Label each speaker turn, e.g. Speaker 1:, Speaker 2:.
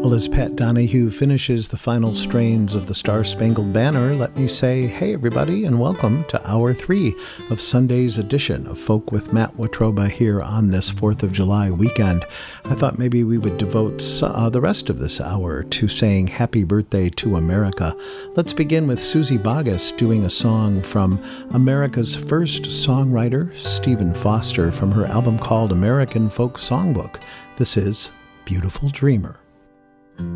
Speaker 1: Well, as Pat Donahue finishes the final strains of the Star-Spangled Banner, let me say, hey everybody, and welcome to Hour 3 of Sunday's edition of Folk with Matt Watroba here on this 4th of July weekend. I thought maybe we would devote the rest of this hour to saying happy birthday to America. Let's begin with Suzy Bogguss doing a song from America's first songwriter, Stephen Foster, from her album called American Folk Songbook. This is Beautiful Dreamer.